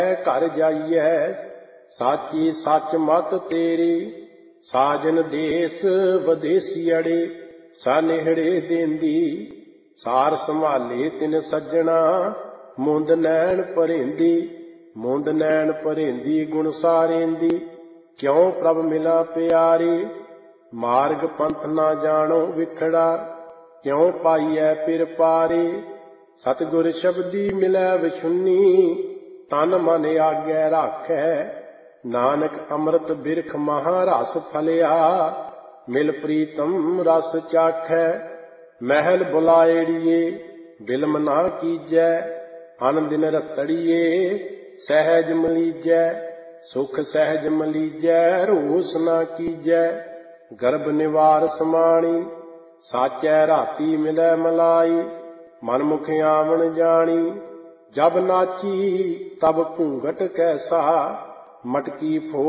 घर जाइए साची सच मत तेरी। साजन देश विदेसी अड़े सानेहड़े देंदी। सार संभाले तिन सज्जणा मुंद नैन भरेंदी। मुंद नैन भरेंदी गुण सारेंदी क्यों प्रभ मिला प्यारे। मार्ग पंथ ना जानो विखड़ा क्यों पाइए फिर पारे। सतगुर शब्दी मिलै विछुन्नी तन मन आगे राखै। नानक अमृत बिरख महारस फलिया मिल प्रीतम रस चाखै। महल बुलाएड़िए बिलम ना कीजै अन दिन रतड़िए सहज मलीजै। सुख सहज मलीजै रोस ना कीजै। गर्भ निवार समाणी साचै राती मिलै मलाई। मनमुख आवन जानी जब नाची तब घूंघट कैसा। मटकी फो